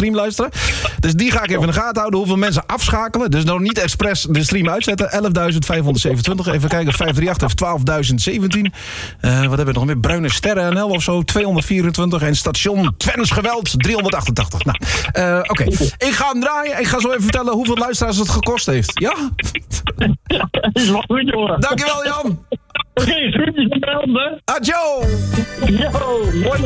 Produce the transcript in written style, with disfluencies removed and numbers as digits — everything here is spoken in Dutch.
stream luisteren. Dus die ga ik even in de gaten houden. Hoeveel mensen afschakelen. Dus nog niet expres de stream uitzetten. 11.527. Even kijken. 538 heeft 12.017. Wat hebben we nog meer? Bruine Sterren NL of zo. 224. En station Twens Geweld. 388. Nou, oké. Ik ga hem draaien. Ik ga zo even vertellen hoeveel luisteraars het gekost heeft. Ja? Is wel goed, jongen. Dankjewel, Jan. Oké, groetjes van de handen. Adjo. Yo, mooi.